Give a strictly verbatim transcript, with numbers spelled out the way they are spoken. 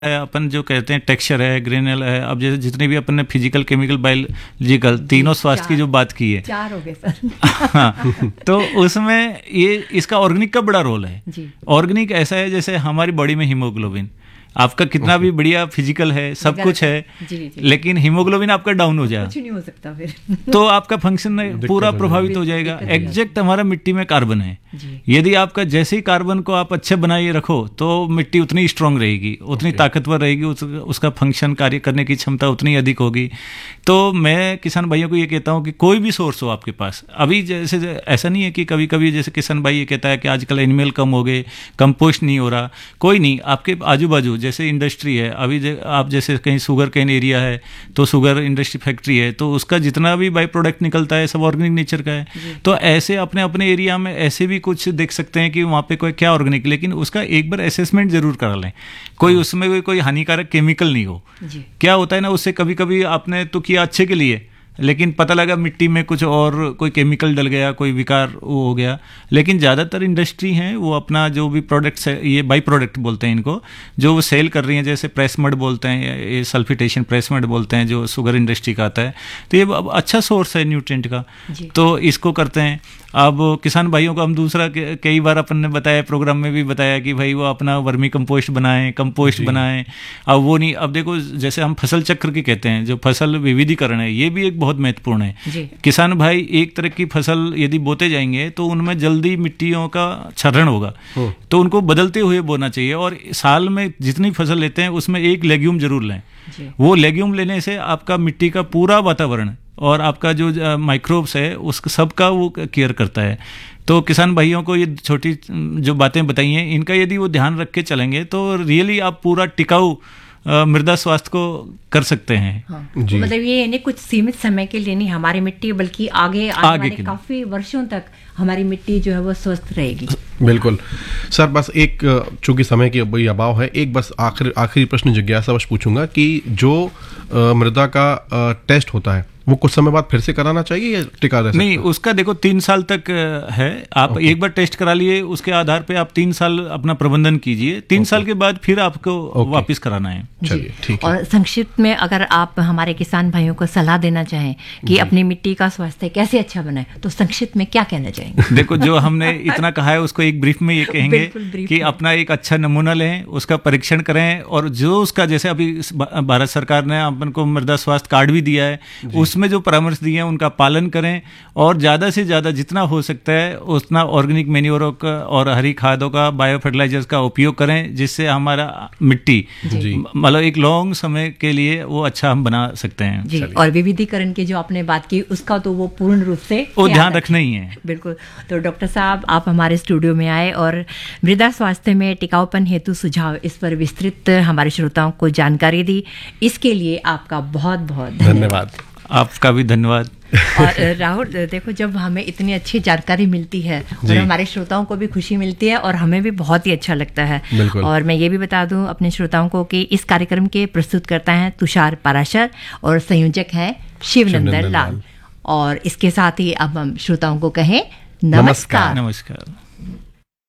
अपन जो कहते हैं टेक्सचर है, ग्रेनल है, अब जैसे जितने भी अपन ने फिजिकल, केमिकल, बायोलॉजिकल तीनों स्वास्थ्य की जो बात की है, चार हो गए सर। हाँ, तो उसमें ये इसका ऑर्गेनिक का बड़ा रोल है। ऑर्गेनिक ऐसा है जैसे हमारी बॉडी में हीमोग्लोबिन, आपका कितना भी बढ़िया फिजिकल है, सब कुछ है, जी, जी, लेकिन हीमोग्लोबिन आपका डाउन हो जाए, कुछ नहीं हो सकता फिर तो आपका फंक्शन पूरा प्रभावित हो जाएगा। एग्जैक्ट हमारा मिट्टी में कार्बन है, यदि आपका जैसे ही कार्बन को आप अच्छे बनाए रखो तो मिट्टी उतनी स्ट्रांग रहेगी, उतनी ताकतवर रहेगी, उस, उसका फंक्शन कार्य करने की क्षमता उतनी अधिक होगी। तो मैं किसान भाइयों को ये कहता हूँ कि कोई भी सोर्स हो आपके पास, अभी जैसे ऐसा नहीं है कि कभी कभी जैसे किसान भाई ये कहता है कि आजकल एनिमल कम हो गए, कंपोस्ट नहीं हो रहा, कोई नहीं, आपके आजू बाजू जैसे इंडस्ट्री है, अभी आप जैसे कहीं शुगर केन एरिया है तो शुगर इंडस्ट्री फैक्ट्री है, तो उसका जितना भी बाई प्रोडक्ट निकलता है सब ऑर्गेनिक नेचर का है। तो ऐसे अपने अपने एरिया में ऐसे भी कुछ देख सकते हैं कि वहाँ पे कोई क्या ऑर्गेनिक, लेकिन उसका एक बार असेसमेंट जरूर करा लें, कोई उसमें कोई कोई हानिकारक केमिकल नहीं हो। क्या होता है ना, उससे कभी कभी आपने तो किया अच्छे के लिए, लेकिन पता लगा मिट्टी में कुछ और कोई केमिकल डल गया, कोई विकार वो हो गया। लेकिन ज़्यादातर इंडस्ट्री हैं वो अपना जो भी प्रोडक्ट्स है, ये बाई प्रोडक्ट बोलते हैं इनको, जो वो सेल कर रही हैं, जैसे प्रेस मड बोलते हैं, ये सल्फिटेशन प्रेस मड बोलते हैं जो शुगर इंडस्ट्री का आता है, तो ये अच्छा सोर्स है न्यूट्रिएंट का, तो इसको करते हैं। अब किसान भाइयों को हम दूसरा कई बार अपन ने बताया, प्रोग्राम में भी बताया कि भाई वो अपना वर्मी कंपोस्ट बनाएं, कंपोस्ट बनाएं। अब वो नहीं, अब देखो जैसे हम फसल चक्र की कहते हैं, जो फसल विविधीकरण है, ये भी एक बहुत महत्वपूर्ण है। किसान भाई एक तरह की फसल यदि बोते जाएंगे तो उनमें जल्दी मिट्टियों का क्षरण होगा, तो उनको बदलते हुए बोना चाहिए, और साल में जितनी फसल लेते हैं उसमें एक लेग्यूम जरूर लें। वो लेग्यूम लेने से आपका मिट्टी का पूरा वातावरण और आपका जो माइक्रोब्स है उस सबका वो केयर करता है। तो किसान भाइयों को ये छोटी जो बातें बताई हैं, इनका यदि वो ध्यान रख के चलेंगे तो रियली आप पूरा टिकाऊ मृदा स्वास्थ्य को कर सकते हैं। हाँ, जी। तो मतलब ये नहीं कुछ सीमित समय के लिए नहीं हमारी मिट्टी, बल्कि आगे आने आगे वाले काफी वर्षों तक हमारी मिट्टी जो है वो स्वस्थ रहेगी। बिल्कुल सर, बस एक चूंकि समय की अभी अभाव है, एक बस आखिरी आखिरी प्रश्न जिज्ञासा बस पूछूंगा कि जो आ, मृदा का आ, टेस्ट होता है वो कुछ समय बाद फिर से कराना चाहिए या टिका रह सकता है? नहीं, उसका देखो तीन साल तक है, आप एक बार टेस्ट करा लिए, उसके आधार पे आप तीन साल अपना प्रबंधन कीजिए, तीन साल के बाद फिर आपको वापस कराना है। चलिए ठीक है। और संक्षिप्त में अगर आप हमारे किसान भाइयों को सलाह देना चाहें कि अपनी मिट्टी का स्वास्थ्य कैसे अच्छा बनाए, तो संक्षिप्त में क्या कहना चाहेंगे? देखो, जो हमने इतना कहा है उसको एक ब्रीफ में ये कहेंगे कि अपना एक अच्छा नमूना लें, उसका परीक्षण करें, और जो उसका जैसे अभी भारत सरकार ने अपन को मृदा स्वास्थ्य कार्ड भी दिया है, उसमें जो परामर्श दिए हैं उनका पालन करें, और ज़्यादा से ज़्यादा जितना हो सकता है उतना ऑर्गेनिक मैन्योरों का और हरी खादों का, बायो फर्टिलाइजर्स का उपयोग करें, जिससे हमारा मिट्टी मतलब एक लॉन्ग समय के लिए वो अच्छा हम बना सकते हैं। जी, और विविधीकरण की जो आपने बात की उसका तो वो पूर्ण रूप से वो ध्यान रखना ही है। बिल्कुल। तो डॉक्टर साहब, आप हमारे स्टूडियो में आए और मृदा स्वास्थ्य में टिकाऊपन हेतु सुझाव, इस पर विस्तृत हमारे श्रोताओं को जानकारी दी, इसके लिए आपका बहुत बहुत धन्यवाद। आपका भी धन्यवाद। और राहुल, देखो जब हमें इतनी अच्छी जानकारी मिलती है और हमारे श्रोताओं को भी खुशी मिलती है और हमें भी बहुत ही अच्छा लगता है। और मैं ये भी बता दूं अपने श्रोताओं को कि इस कार्यक्रम के प्रस्तुत करता है तुषार पाराशर और संयोजक है शिवनंदन लाल। और इसके साथ ही अब हम श्रोताओं को कहें नमस्कार। नमस्कार।